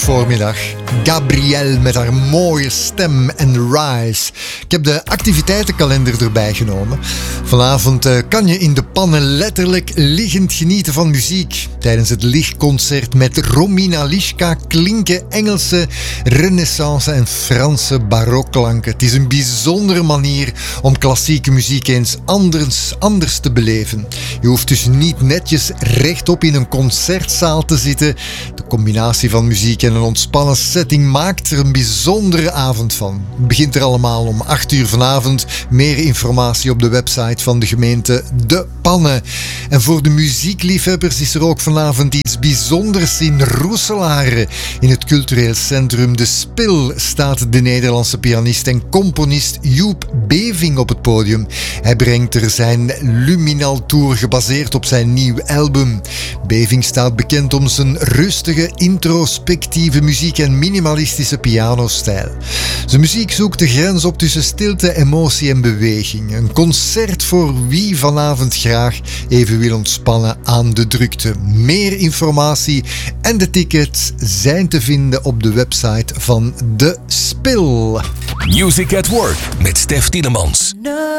voormiddag. Gabrielle met haar mooie stem en Rise. Ik heb de activiteitenkalender erbij genomen. Vanavond kan je in de pannen letterlijk liggend genieten van muziek. Tijdens het lichtconcert met Romina Lischka klinken Engelse, renaissance en Franse barokklanken. Het is een bijzondere manier om klassieke muziek eens anders te beleven. Je hoeft dus niet netjes rechtop in een concertzaal te zitten. De combinatie van muziek en een ontspannen setting maakt er een bijzondere avond van. Het begint er allemaal om 8 uur vanavond. Meer informatie op de website van de gemeente De Pannen. En voor de muziekliefhebbers is er ook vanavond iets bijzonders in Roeselare. In het cultureel centrum De Spil staat de Nederlandse pianist en componist Joep Beving op het podium. Hij brengt er zijn Luminal Tour gebaseerd op zijn nieuw album. Beving staat bekend om zijn rustige, introspectieve muziek en minimalistische pianostijl. Zijn muziek zoekt de grens op tussen stilte, emotie en beweging. Een concert voor wie vanavond graag even wil ontspannen aan de drukte. Meer informatie en de tickets zijn te vinden op de website van De Spil. Music at Work met Stef Tielemans.